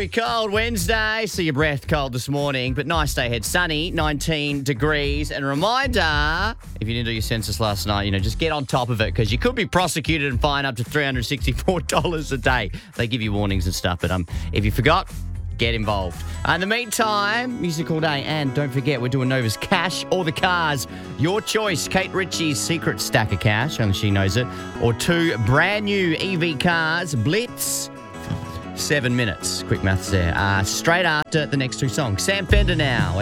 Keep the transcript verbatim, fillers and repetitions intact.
very cold Wednesday. See your breath cold this morning, but nice day ahead. Sunny, nineteen degrees. And a reminder, if you didn't do your census last night, you know, just get on top of it because you could be prosecuted and fined up to three hundred sixty-four dollars a day. They give you warnings and stuff, but um, if you forgot, get involved. Uh, in the meantime, music all day. And don't forget, we're doing Nova's Cash or the Cars. Your choice. Kate Ritchie's Secret Stack of Cash, only she knows it. Or two brand new E V cars, Blitz. Seven minutes. Quick maths there. Uh, straight after the next two songs. Sam Fender now.